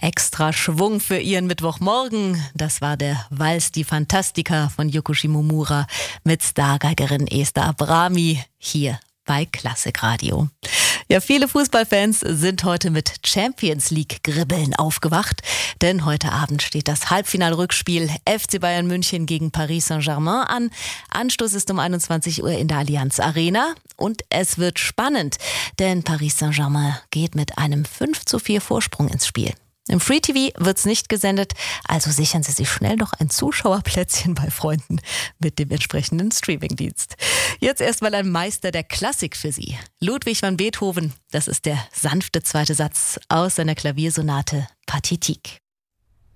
Extra Schwung für Ihren Mittwochmorgen. Das war der Vals di Fantastica von Yoko Shimomura mit Stargeigerin Esther Abrami hier bei Klassikradio. Ja, viele Fußballfans sind heute mit Champions League-Gribbeln aufgewacht, denn heute Abend steht das Halbfinalrückspiel FC Bayern München gegen Paris Saint-Germain an. Anstoß ist um 21 Uhr in der Allianz Arena und es wird spannend, denn Paris Saint-Germain geht mit einem 5:4 Vorsprung ins Spiel. Im Free TV wird's nicht gesendet, also sichern Sie sich schnell noch ein Zuschauerplätzchen bei Freunden mit dem entsprechenden Streamingdienst. Jetzt erstmal ein Meister der Klassik für Sie. Ludwig van Beethoven, das ist der sanfte zweite Satz aus seiner Klaviersonate Pathétique.